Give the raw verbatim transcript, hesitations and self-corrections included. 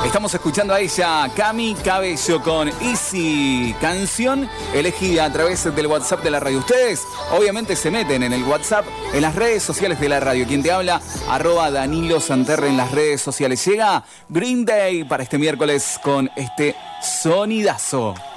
Estamos escuchando a ella, Cami Cabello, con Easy, canción elegida a través del WhatsApp de la radio. Ustedes obviamente se meten en el WhatsApp, en las redes sociales de la radio. Quien te habla, arroba Danilo Santerre en las redes sociales. Llega Green Day para este miércoles con este sonidazo.